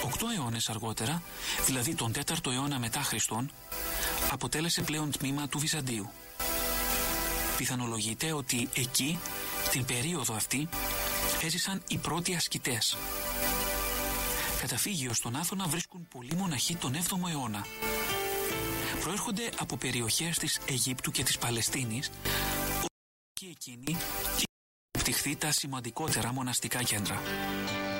8 αιώνες αργότερα, δηλαδή τον 4ο αιώνα μετά Χριστόν, αποτέλεσε πλέον τμήμα του Βυζαντίου. Πιθανολογείται ότι εκεί, την περίοδο αυτή, έζησαν οι πρώτοι ασκητές. Καταφύγιο στον Άθωνα βρίσκουν πολλοί μοναχοί τον 7ο αιώνα. Προέρχονται από περιοχές της Αιγύπτου και της Παλαιστίνης, όπου εκείνοι πτυχθεί τα σημαντικότερα μοναστικά κέντρα.